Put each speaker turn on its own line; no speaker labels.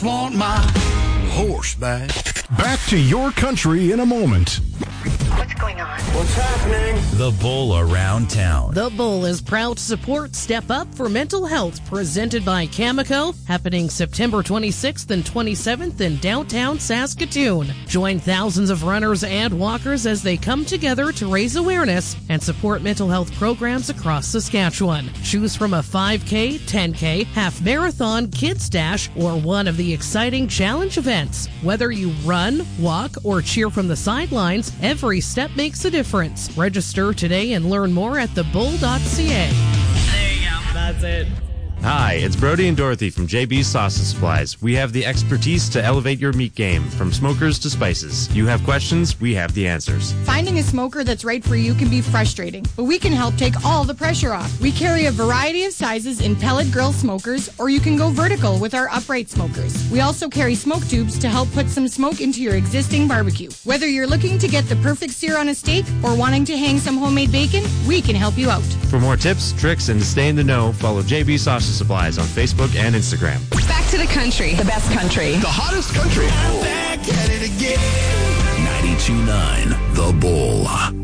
flaunt my horseback.
Back to your country in a moment.
What's going on?
What's happening?
The Bull Around Town.
The Bull is proud to support Step Up for Mental Health, presented by Cameco, happening September 26th and 27th in downtown Saskatoon. Join thousands of runners and walkers as they come together to raise awareness and support mental health programs across Saskatchewan. Choose from a 5K, 10K, half marathon, kids dash, or one of the exciting challenge events. Whether you run, walk, or cheer from the sidelines, every step makes a difference. Register today and learn more at thebull.ca.
There you go. That's it.
Hi, it's Brody and Dorothy from JB's Sausage Supplies. We have the expertise to elevate your meat game, from smokers to spices. You have questions, we have the answers.
Finding a smoker that's right for you can be frustrating, but we can help take all the pressure off. We carry a variety of sizes in pellet grill smokers, or you can go vertical with our upright smokers. We also carry smoke tubes to help put some smoke into your existing barbecue. Whether you're looking to get the perfect sear on a steak or wanting to hang some homemade bacon, we can help you out.
For more tips, tricks, and to stay in the know, follow JB's Sausage Supplies on Facebook and Instagram.
Back to the country.
The best country.
The hottest country. I'm back at it again.
92.9 The Bull.